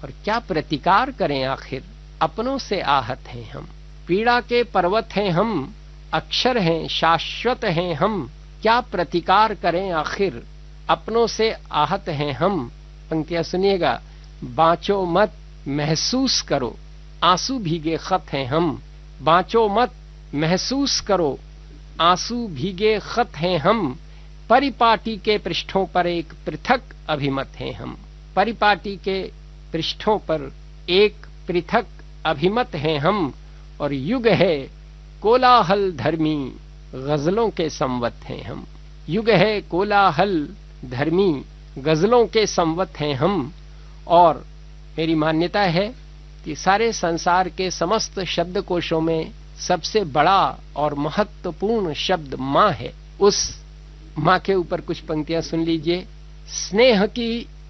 और क्या प्रतिकार करें आखिर, अपनों से आहत हैं हम। पीड़ा के पर्वत हैं हम, अक्षर हैं, शाश्वत हैं हम, क्या प्रतिकार करें आखिर, अपनों से आहत हैं हम। पंक्तियां सुनिएगा। बाँचो मत महसूस करो, आंसू भीगे खत हैं हम। बाँचो मत महसूस करो, आंसू भीगे खत हैं हम। परिपाटी के पृष्ठों पर एक पृथक अभिमत हैं हम। परिपाटी के पृष्ठों पर एक पृथक अभिमत हैं हम। और युग है कोलाहल धर्मी, गजलों के संवत हैं हम। युग है कोलाहल धर्मी, गजलों के संवत हैं हम। और मेरी मान्यता है कि सारे संसार के समस्त शब्दकोशों में सबसे बड़ा और महत्वपूर्ण शब्द माँ है। उस माँ के ऊपर कुछ पंक्तियां सुन लीजिए। स्नेह की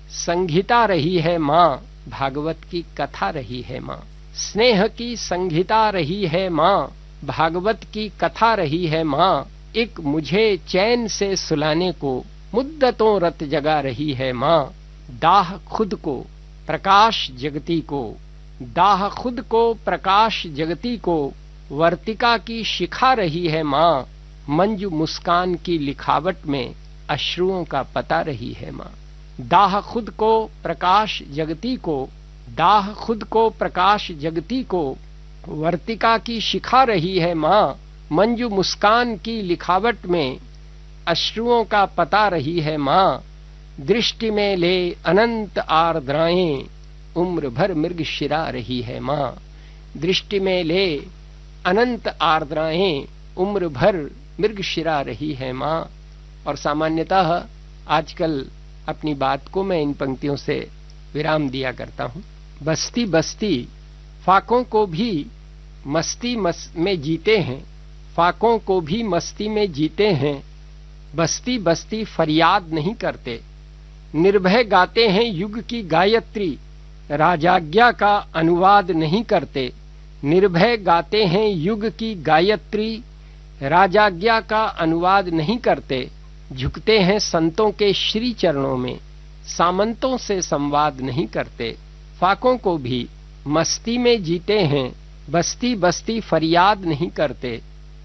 संहिता रही है माँ, भागवत की कथा रही है माँ। स्नेह की संहिता रही है माँ, भागवत की कथा रही है माँ। एक मुझे चैन से सुलाने को मुद्दतों रत जगा रही है माँ। दाह खुद को प्रकाश जगती को, दाह खुद को प्रकाश जगती को, वर्तिका की शिखा रही है माँ। मंजू मुस्कान की लिखावट में अश्रुओं का पता रही है माँ। दाह खुद को प्रकाश जगती को, दाह खुद को प्रकाश जगती को, वर्तिका की शिखा रही है माँ। मंजू मुस्कान की लिखावट में अश्रुओं का पता रही है माँ। दृष्टि में ले अनंत आर्द्राएं, उम्र भर मृग शिरा रही है माँ। दृष्टि में ले अनंत आर्द्राएं, उम्र भर मृग शिरा रही है माँ। और सामान्यतः आजकल अपनी बात को मैं इन पंक्तियों से विराम दिया करता हूँ। बस्ती बस्ती फाकों को भी मस्ती में जीते हैं, फाकों को भी मस्ती में जीते हैं। बस्ती बस्ती फरियाद नहीं करते, निर्भय गाते हैं युग की गायत्री, राजाज्ञा का अनुवाद नहीं करते। निर्भय गाते हैं युग की गायत्री, राजाज्ञा का अनुवाद नहीं करते। झुकते हैं संतों के श्री चरणों में, सामंतों से संवाद नहीं करते। फाकों को भी मस्ती में जीते हैं, बस्ती बस्ती फरियाद नहीं करते।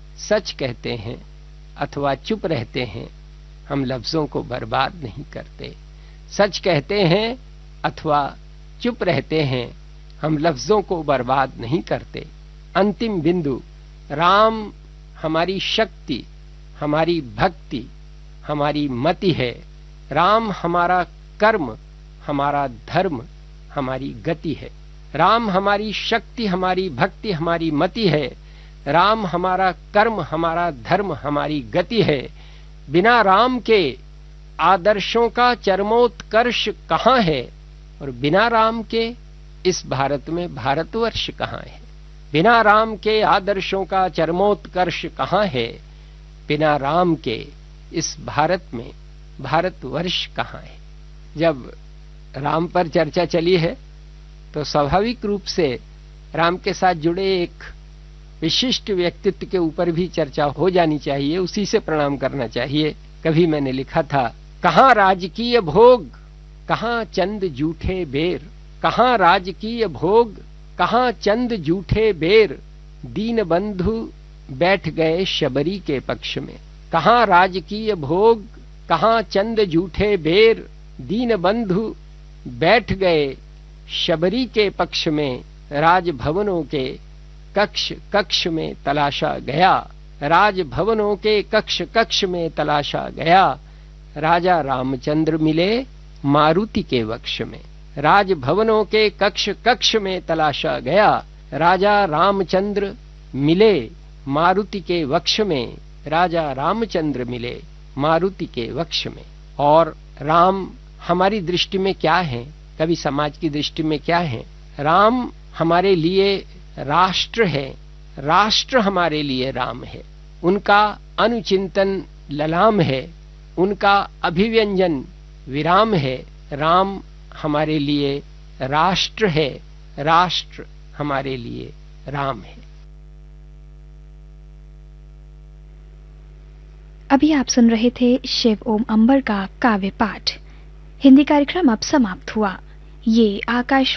सच कहते हैं अथवा चुप रहते हैं, हम लफ्जों को बर्बाद नहीं करते। सच कहते हैं अथवा चुप रहते हैं, हम लफ्जों को बर्बाद नहीं करते। अंतिम बिंदु, राम हमारी शक्ति, हमारी भक्ति, हमारी मति है। राम हमारा कर्म, हमारा धर्म, हमारी गति है। राम हमारी शक्ति, हमारी भक्ति, हमारी मति है। राम हमारा कर्म, हमारा धर्म, हमारी गति है। बिना राम के आदर्शों का चरमोत्कर्ष कहाँ है, और बिना राम के इस भारत में भारतवर्ष कहाँ है। बिना राम के आदर्शों का चरमोत्कर्ष कहाँ है, बिना राम के इस भारत में भारतवर्ष कहाँ है। जब राम पर चर्चा चली है तो स्वाभाविक रूप से राम के साथ जुड़े एक विशिष्ट व्यक्तित्व के ऊपर भी चर्चा हो जानी चाहिए, उसी से प्रणाम करना चाहिए। कभी मैंने लिखा था, कहाँ राजकीय भोग, कहाँ चंद जूठे बेर। कहाँ राजकीय भोग, कहाँ चंद जूठे बेर, दीन बंधु बैठ गए शबरी के पक्ष में। कहाँ राजकीय भोग, कहाँ चंद जूठे बेर, दीन बंधु बैठ गए शबरी के पक्ष में। राजभवनों के कक्ष कक्ष में तलाशा गया, राजभवनों के कक्ष कक्ष में तलाशा गया। राजा रामचंद्र मिले मारुति के वक्ष में। राजभवनों के कक्ष कक्ष में तलाशा गया, राजा रामचंद्र मिले मारुति के वक्ष में। राजा रामचंद्र मिले मारुति के वक्ष में। और राम हमारी दृष्टि में क्या है, कभी समाज की दृष्टि में क्या है? राम हमारे लिए राष्ट्र है, राष्ट्र हमारे लिए राम है। उनका अनुचिंतन ललाम है, उनका अभिव्यंजन विराम है। राम हमारे लिए राष्ट्र है, राष्ट्र हमारे लिए राम है। अभी आप सुन रहे थे शिव ओम अंबर का काव्य पाठ। हिंदी कार्यक्रम अब समाप्त हुआ। ये आकाश